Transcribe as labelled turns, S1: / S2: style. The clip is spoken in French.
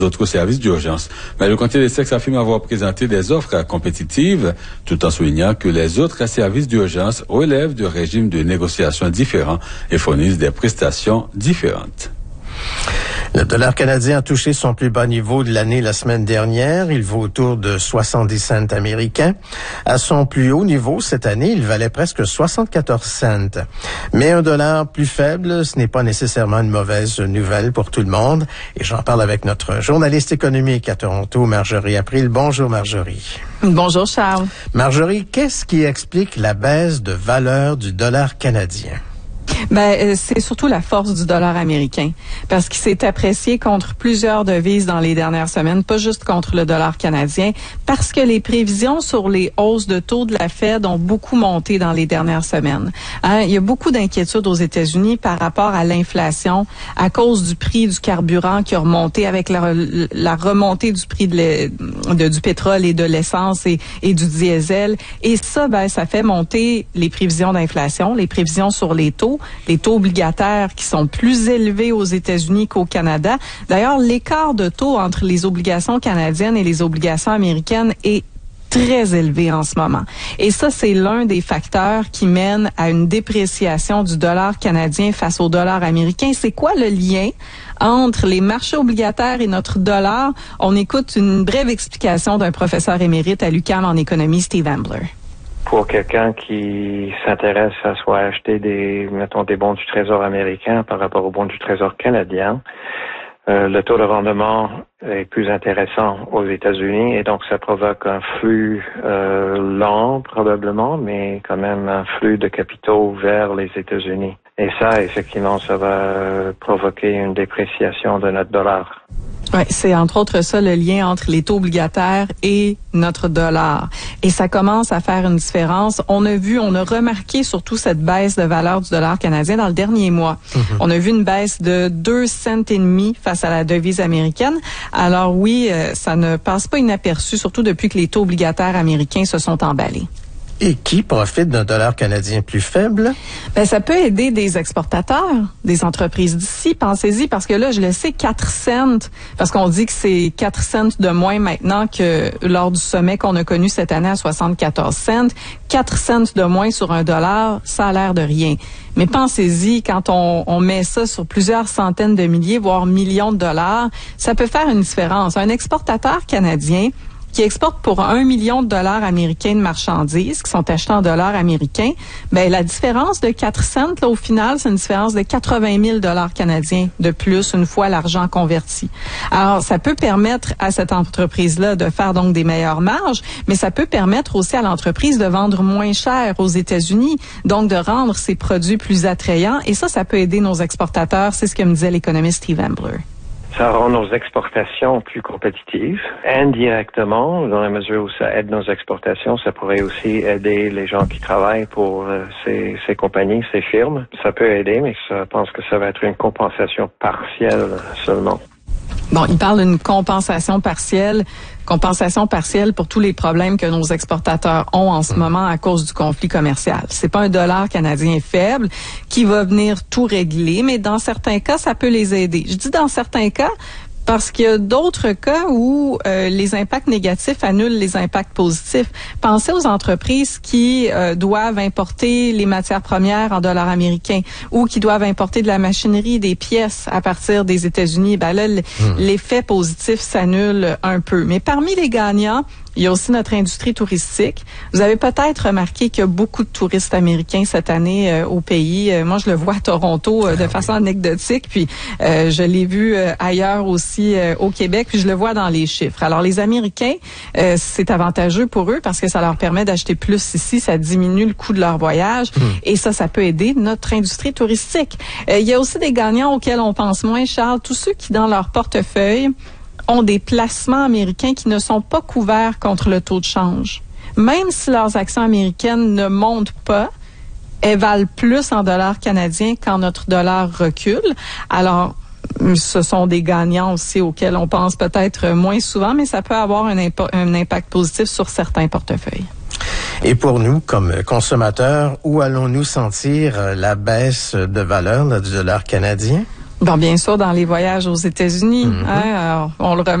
S1: d'autres services d'urgence. Mais le Comité des sexes affirme avoir présenté des offres compétitives, tout en soulignant que les autres services d'urgence relèvent de régimes de négociation différents et fournissent des prestations différentes.
S2: Le dollar canadien a touché son plus bas niveau de l'année la semaine dernière. Il vaut autour de 70 cents américains. À son plus haut niveau cette année, il valait presque 74 cents. Mais un dollar plus faible, ce n'est pas nécessairement une mauvaise nouvelle pour tout le monde. Et j'en parle avec notre journaliste économique à Toronto, Marjorie April. Bonjour Marjorie.
S3: Bonjour Charles.
S2: Marjorie, qu'est-ce qui explique la baisse de valeur du dollar canadien?
S3: C'est surtout la force du dollar américain, parce qu'il s'est apprécié contre plusieurs devises dans les dernières semaines, pas juste contre le dollar canadien, parce que les prévisions sur les hausses de taux de la Fed ont beaucoup monté dans les dernières semaines. Il y a beaucoup d'inquiétudes aux États-Unis par rapport à l'inflation à cause du prix du carburant qui a remonté avec la remontée du prix du pétrole et de l'essence et du diesel. Et ça, ça fait monter les prévisions d'inflation, les prévisions sur les taux obligataires qui sont plus élevés aux États-Unis qu'au Canada. D'ailleurs, l'écart de taux entre les obligations canadiennes et les obligations américaines est très élevé en ce moment. Et ça, c'est l'un des facteurs qui mène à une dépréciation du dollar canadien face au dollar américain. C'est quoi le lien entre les marchés obligataires et notre dollar? On écoute une brève explication d'un professeur émérite à l'UQAM en économie, Steve Ambler.
S4: Pour quelqu'un qui s'intéresse à soit acheter des bons du Trésor américain par rapport aux bons du Trésor canadien, le taux de rendement est plus intéressant aux États-Unis et donc ça provoque un flux lent probablement, mais quand même un flux de capitaux vers les États-Unis. Et ça, effectivement, ça va provoquer une dépréciation de notre dollar.
S3: Oui, c'est entre autres ça le lien entre les taux obligataires et notre dollar. Et ça commence à faire une différence. On a remarqué surtout cette baisse de valeur du dollar canadien dans le dernier mois. On a vu une baisse de 2 cents et demi face à la devise américaine. Alors oui, ça ne passe pas inaperçu, surtout depuis que les taux obligataires américains se sont emballés.
S2: Et qui profite d'un dollar canadien plus faible?
S3: Ça peut aider des exportateurs, des entreprises d'ici. Pensez-y, parce que là, je le sais, 4 cents, parce qu'on dit que c'est 4 cents de moins maintenant que lors du sommet qu'on a connu cette année à 74 cents. 4 cents de moins sur un dollar, ça a l'air de rien. Mais pensez-y, quand on met ça sur plusieurs centaines de milliers, voire millions de dollars, ça peut faire une différence. Un exportateur canadien qui exporte pour 1 million de dollars américains de marchandises qui sont achetées en dollars américains, la différence de 4 cents, là, au final, c'est une différence de 80 000 dollars canadiens de plus une fois l'argent converti. Alors, ça peut permettre à cette entreprise-là de faire donc des meilleures marges, mais ça peut permettre aussi à l'entreprise de vendre moins cher aux États-Unis, donc de rendre ses produits plus attrayants. Et ça peut aider nos exportateurs. C'est ce que me disait l'économiste Steve Ambler.
S4: Ça rend nos exportations plus compétitives. Indirectement, dans la mesure où ça aide nos exportations, ça pourrait aussi aider les gens qui travaillent pour ces compagnies, ces firmes. Ça peut aider, mais je pense que ça va être une compensation partielle seulement.
S3: Bon, il parle d'une compensation partielle pour tous les problèmes que nos exportateurs ont en ce moment à cause du conflit commercial. C'est pas un dollar canadien faible qui va venir tout régler, mais dans certains cas, ça peut les aider. Je dis dans certains cas parce qu'il y a d'autres cas où les impacts négatifs annulent les impacts positifs. Pensez aux entreprises qui doivent importer les matières premières en dollars américains ou qui doivent importer de la machinerie, des pièces à partir des États-Unis. Là, l'effet positif s'annule un peu. Mais parmi les gagnants, il y a aussi notre industrie touristique. Vous avez peut-être remarqué qu'il y a beaucoup de touristes américains cette année au pays. Moi, je le vois à Toronto de façon anecdotique, puis je l'ai vu ailleurs aussi au Québec, puis je le vois dans les chiffres. Alors, les Américains, c'est avantageux pour eux parce que ça leur permet d'acheter plus ici, ça diminue le coût de leur voyage, et ça peut aider notre industrie touristique. Il y a aussi des gagnants auxquels on pense moins, Charles, tous ceux qui, dans leur portefeuille, ont des placements américains qui ne sont pas couverts contre le taux de change. Même si leurs actions américaines ne montent pas, elles valent plus en dollars canadiens quand notre dollar recule. Alors, ce sont des gagnants aussi auxquels on pense peut-être moins souvent, mais ça peut avoir un impact positif sur certains portefeuilles.
S2: Et pour nous, comme consommateurs, où allons-nous sentir la baisse de valeur du dollar canadien?
S3: Bon, bien sûr, dans les voyages aux États-Unis, hein, on le remet